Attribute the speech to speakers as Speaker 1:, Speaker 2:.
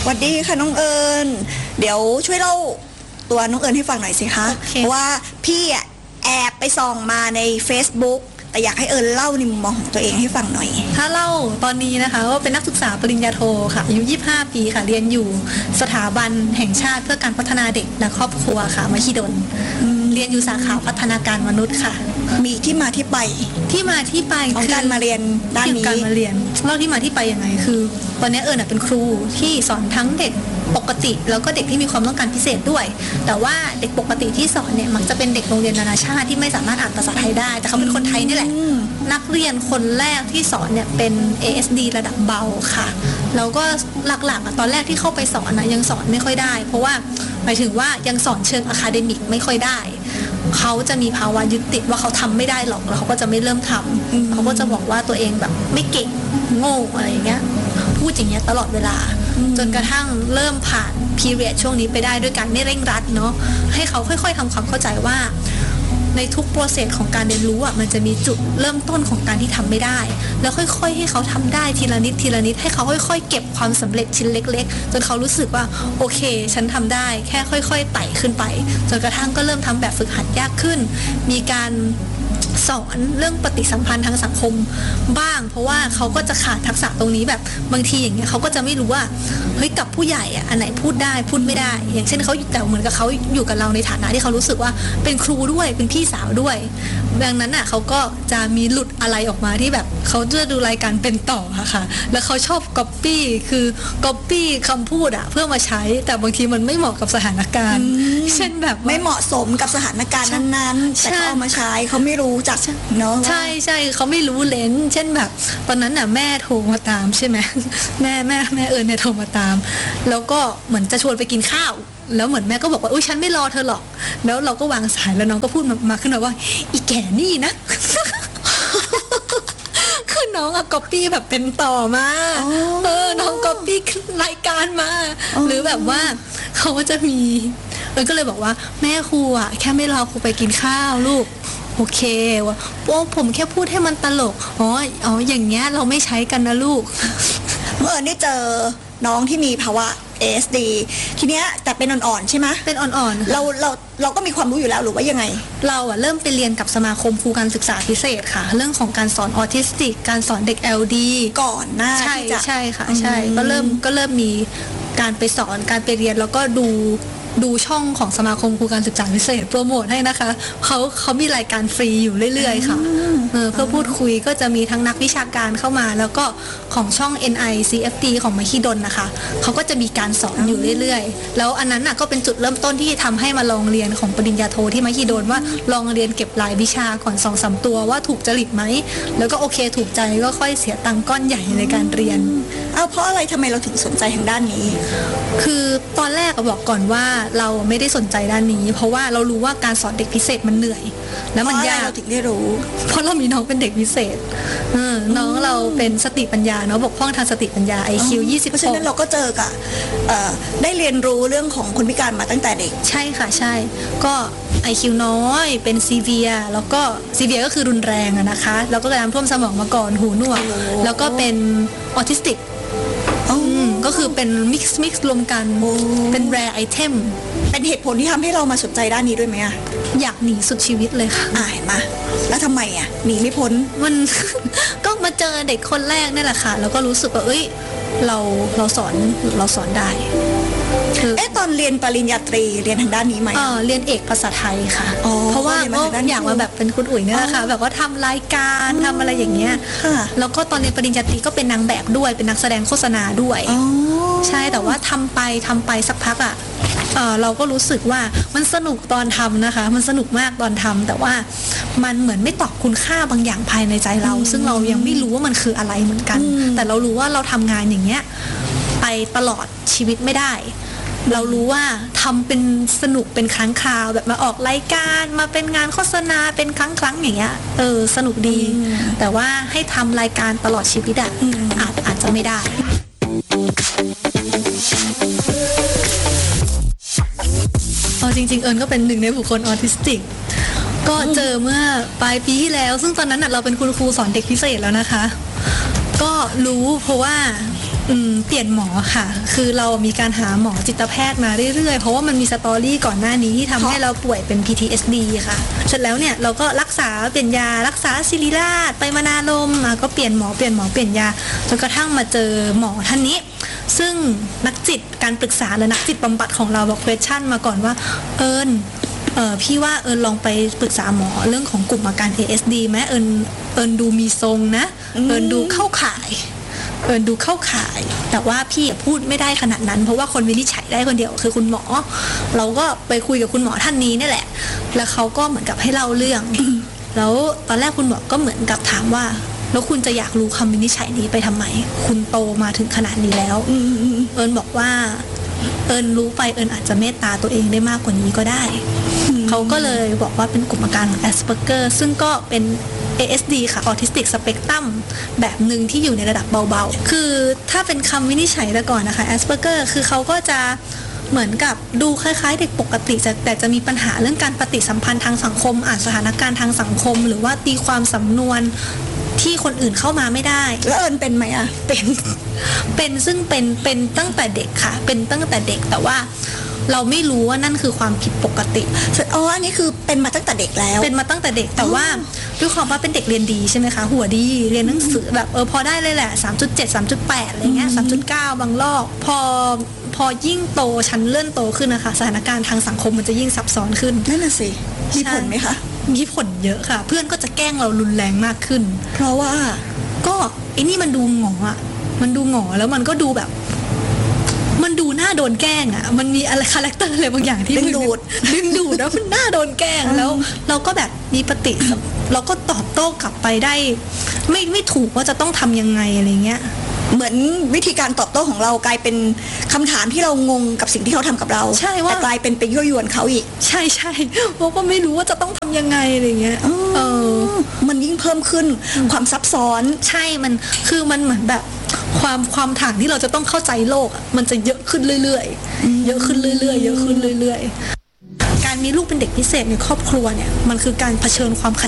Speaker 1: วัสดีค่ะน้องเอิญเดี๋ยวช่วยเล่าตัวน้องเอิญให้ฟังหน่อยสิคะ เพราะว่าพี่แอบไปส่องมาใน Facebook แต่อยากให้เอิญเล่าในมุมมองของตัวเองให้ฟังหน่อย
Speaker 2: ถ้าเล่าตอนนี้นะคะก็เป็นนักศึกษาปริญญาโทค่ะอายุ25 ปีค่ะเรียนอยู่สถาบันแห่งชาติเพื่อการพัฒนาเด็กและครอบครัวค่ะมหิดลเรียนอยู่สาขาพัฒนาการมนุษย์ค่ะ
Speaker 1: มีที่มาที่ไปของการมาเรียนด้านนี้
Speaker 2: การมาเรียนเล่าที่มาที่ไปยังไงคือตอนนี้เอิญเป็นครูที่สอนทั้งเด็กปกติแล้วก็เด็กที่มีความต้องการพิเศษด้วยแต่ว่าเด็กปกติที่สอนเนี่ยมักจะเป็นเด็กโรงเรียนนานาชาติที่ไม่สามารถอ่านภาษาไทยได้แต่เขาเป็นคนไทยนี่แหละนักเรียนคนแรกที่สอนเนี่ยเป็น ASD ระดับเบาค่ะแล้วก็หลักๆตอนแรกที่เข้าไปสอนนะยังสอนไม่ค่อยได้เพราะว่าหมายถึงว่ายังสอนเชิงอะคาเดมิกไม่ค่อยได้เขาจะมีภาวะยึดติดว่าเขาทำไม่ได้หรอกแล้วเขาก็จะไม่เริ่มทำเขาก็จะบอกว่าตัวเองแบบไม่เก่งโง่อะไรอย่างเงี้ยพูดอย่างเงี้ยตลอดเวลาจนกระทั่งเริ่มผ่านพีเรียดช่วงนี้ไปได้ด้วยการไม่เร่งรัดเนาะให้เขาค่อยๆทำความเข้าใจว่าในทุกโปรเซสของการเรียนรู้อ่ะมันจะมีจุดเริ่มต้นของการที่ทำไม่ได้แล้วค่อยๆให้เขาทำได้ทีละนิดทีละนิดให้เขาค่อยๆเก็บความสำเร็จชิ้นเล็กๆจนเขารู้สึกว่าโอเคฉันทำได้แค่ค่อยๆไต่ขึ้นไปจนกระทั่งก็เริ่มทำแบบฝึกหัดยากขึ้นมีการสอนเรื่องปฏิสัมพันธ์ทางสังคมบ้างเพราะว่าเขาก็จะขาดทักษะตรงนี้แบบบางทีอย่างเงี้ยเขาก็จะไม่รู้ว่าเฮ้ยกับผู้ใหญ่อ่ะอันไหนพูดได้พูดไม่ได้อย่างเช่นเขาแต่เหมือนกับเขาอยู่กับเราในฐานะที่เขารู้สึกว่าเป็นครูด้วยเป็นพี่สาวด้วยดังนั้นอ่ะเขาก็จะมีหลุดอะไรออกมาที่แบบเขาจะดูรายการเป็นต่อค่ะแล้วเขาชอบก๊อปปี้คือก๊อปปี้คำพูดอ่ะเพื่อมาใช้แต่บางทีมันไม่เหมาะกับสถานการณ์เช่นแบบ
Speaker 1: ไม่เหมาะสมกับสถานการณ์นั้นๆแต่เขาเอามาใช้เขาไม่รู้จักเนาะ
Speaker 2: ใช่เขาไม่รู้เลนเช่นแบบตอนนั้นน่ะแม่โทรมาตามใช่ไหมแม่เอิญเนี่ยโทรมาตามแล้วก็เหมือนจะชวนไปกินข้าวแล้วเหมือนแม่ก็บอกว่าอุ้ยฉันไม่รอเธอหรอกแล้วเราก็วางสายแล้วน้องก็พูดมาขึ้นมาว่าอีแก่นี่นะ คือน้องอะก๊อปปี้แบบเป็นต่อมาน้องก๊อปปี้รายการมาหรือแบบว่าเขาก็จะมีก็เลยบอกว่าแม่ครูอะแค่ไม่รอครูไปกินข้าวลูกโอเคว่าผมแค่พูดให้มันตลกอ๋ออย่างเงี้ยเราไม่ใช้กันนะลูก
Speaker 1: เมื่อได้เจอน้องที่มีภาวะ ASD ทีเนี้ยแต่เป็นอ่อนๆใช่ไหม
Speaker 2: เป็นอ่อน
Speaker 1: ๆเราก็มีความรู้อยู่แล้วหรือว่ายังไง
Speaker 2: เราอะเริ่มไปเรียนกับสมาคมครูการศึกษาพิเศษค่ะเรื่องของการสอนออทิสติกการสอนเด็ก LD
Speaker 1: ก่อนหน้า
Speaker 2: ที่จะใช่ค่ะใช่ก็เริ่มมีการไปสอนการไปเรียนแล้วก็ดูช่องของสมาคมครูการศึกษาพิเศษโปรโมทให้นะคะเขามีรายการฟรีอยู่เรื่อยๆค่ะเพื่อพูดคุยก็จะมีทั้งนักวิชาการเข้ามาแล้วก็ของช่อง NICFT ของมหิดลนะคะเขาก็จะมีการสอนอยู่เรื่อยๆแล้วอันนั้นน่ะก็เป็นจุดเริ่มต้นที่ทำให้มาลองเรียนของปริญญาโทที่มหิดลว่าลองเรียนเก็บรายวิชาก่อน 2-3 ตัวว่าถูกจริตไหมแล้วก็โอเคถูกใจก็ค่อยเสียตังค์ก้อนใหญ่ในการเรียน
Speaker 1: เพราะอะไรทำไมเราถึงสนใจทางด้านนี้
Speaker 2: คือตอนแรกบอกก่อนว่าเราไม่ได้สนใจด้านนี้เพราะว่าเรารู้ว่าการสอนเด็กพิเศษมันเหนื่อยแล้วมันยาก
Speaker 1: เราถึงได้รู้
Speaker 2: เพราะเรามีน้องเป็นเด็กพิเศษน้องเราเป็นสติปัญญาเนาะบกพร่องทางสติปัญญา IQ 20เพ
Speaker 1: ราะฉะนั้นเราก็เจอกับได้เรียนรู้เรื่องของคนพิการมาตั้งแต่เด็ก
Speaker 2: ใช่ค่ะใช่ก็ IQ น้อยเป็นซีเวียแล้วก็ซีเวียก็คือรุนแรงนะคะแล้วก็น้ำท่วมสมองมาก่อนหูหนวกแล้วก็เป็นออทิสติกก็คือเป็นมิกซ์รวมกันเป็นแรร์ไอเทม
Speaker 1: เป็นเหตุผลที่ทำให้เรามาสนใจด้านนี้ด้วยไหม
Speaker 2: อยากหนีสุดชีวิตเลยค่ะ
Speaker 1: เห็นมาแล้วทำไมหนีไม่พ้น
Speaker 2: มัน ก็มาเจอเด็กคนแรกนี่แหละค่ะแล้วก็รู้สึกว่าเราสอนได้
Speaker 1: ตอนเรียนปริญญาตรีเรียนทางด้านนี้ไหม
Speaker 2: เรียนเอกภาษาไทยค่ะเพราะว่าอยากมาแบบเป็นคุณอุ๋ยเนี่ยนะคะแบบว่าทำรายการทำอะไรอย่างเงี้ยแล้วก็ตอนเรียนปริญญาตรีก็เป็นนางแบบด้วยเป็นนักแสดงโฆษณาด้วยใช่แต่ว่าทำไปสักพักเราก็รู้สึกว่ามันสนุกตอนทำนะคะมันสนุกมากตอนทำแต่ว่ามันเหมือนไม่ตอบคุณค่าบางอย่างภายในใจเราซึ่งเรายังไม่รู้ว่ามันคืออะไรเหมือนกันแต่เรารู้ว่าเราทำงานอย่างเงี้ยไปตลอดชีวิตไม่ได้เรารู้ว่าทำเป็นสนุกเป็นครั้งคราวแบบมาออกรายการมาเป็นงานโฆษณาเป็นครั้งอย่างเงี้ยสนุกดีแต่ว่าให้ทำรายการตลอดชีวิตอาจจะไม่ได้จริงๆเอิญก็เป็นหนึ่งในบุคคลออทิสติกก็เจอเมื่อปลายปีที่แล้วซึ่งตอนนั้นเราเป็นคุณครูสอนเด็กพิเศษแล้วนะคะก็รู้เพราะว่าเปลี่ยนหมอค่ะคือเรามีการหาหมอจิตแพทย์มาเรื่อยๆเพราะว่ามันมีสตอรี่ก่อนหน้านี้ที่ทำให้เราป่วยเป็น PTSD ค่ะเสร็จแล้วเนี่ยเราก็รักษาเปลี่ยนยารักษาศิริราชไปมานารมก็เปลี่ยนหมอเปลี่ยนยาจนกระทั่งมาเจอหมอท่านนี้ซึ่งนักจิตการปรึกษาและนักจิตบำบัดของเราบอก question มาก่อนว่าพี่ว่าลองไปปรึกษาหมอเรื่องของกลุ่มอาการ ASD ไหมดูมีทรงนะดูเข้าข่ายแต่ว่าพี่พูดไม่ได้ขนาดนั้นเพราะว่าคนวินิจฉัยได้คนเดียวคือคุณหมอเราก็ไปคุยกับคุณหมอท่านนี้นี่แหละแล้วเขาก็เหมือนกับให้เล่าเรื่อง แล้วตอนแรกคุณหมอก็เหมือนกับถามว่าแล้วคุณจะอยากรู้คำวินิจฉัยนี้ไปทำไมคุณโตมาถึงขนาดนี้แล้วบอกว่ารู้ไปอาจจะเมตตาตัวเองได้มากกว่านี้ก็ได้เขาก็เลยบอกว่าเป็นกลุ่มอาการของ Asperger ซึ่งก็เป็น ASD ค่ะ Autistic Spectrum แบบหนึ่งที่อยู่ในระดับเบาๆคือถ้าเป็นคำวินิจฉัยแต่ก่อนนะคะ Asperger คือเขาก็จะเหมือนกับดูคล้ายๆเด็กปกติแต่จะมีปัญหาเรื่องการปฏิสัมพันธ์ทางสังคมอ่านสถานการณ์ทางสังคมหรือว่าตีความสำนวนที่คนอื่นเข้ามาไม่ได้
Speaker 1: แล้วเป็นไหมอ่ะ
Speaker 2: เป็นซึ่งเป็นตั้งแต่เด็กค่ะเป็นตั้งแต่เด็กแต่ว่าเราไม่รู้ว่านั่นคือความผิดปกติ
Speaker 1: อันนี้คือเป็นมาตั้งแต่เด็กแล้ว
Speaker 2: เป็นมาตั้งแต่เด็กแต่ว่าด้วยความว่าเป็นเด็กเรียนดีใช่ไหมคะหัวดีเรียนหนังสือแบบพอได้เลยแหละ 3.7 3.8 อะไรเงี้ย 3.9 บางรอบพอยิ่งโตชั้นเลื่อนโตขึ้นนะคะสถานการณ์ทางสังคมมันจะยิ่งซับซ้อนขึ้น
Speaker 1: นั่นน่ะสิมีผลไหมคะ
Speaker 2: มีผลเยอะค่ะเพื่อนก็จะแกล้งเรารุนแรงมากขึ้น
Speaker 1: เพราะว่า
Speaker 2: ก็ไอ้นี่มันดูหงออ่ะมันดูหงอแล้วมันก็ดูแบบมันดูน่าโดนแกล้งอ่ะมันมีอะไรคาแรคเตอร์อะไรบางอย่างที่ดึงดูดแล้วมันน่าโดนแกล้งแล้วเราก็แบบมีปฏิเราก็ตอบโต้กลับไปได้ไม่ถูกว่าจะต้องทำยังไงอะไรเงี้ย
Speaker 1: เหมือนวิธีการตอบโต้ของเรากลายเป็นคำถามที่เรางงกับสิ่งที่เขาทำกับเรา
Speaker 2: ใช่ว่า
Speaker 1: แต่กลายเป็นไปยั่วยวนเขาอีก
Speaker 2: ใช่เพราะก็ไม่รู้ว่าจะต้องทำยังไงอะไรเงี้ย
Speaker 1: มันยิ่งเพิ่มขึ้นความซับซ้อน
Speaker 2: ใช่มันคือมันเหมือนแบบความถ่างที่เราจะต้องเข้าใจโลกมันจะเยอะขึ้นเรื่อยๆเยอะขึ้นเรื่อยๆการมีลูกเป็นเด็กพิเศษในครอบครัวเนี่ยมันคือการเผชิญความขัด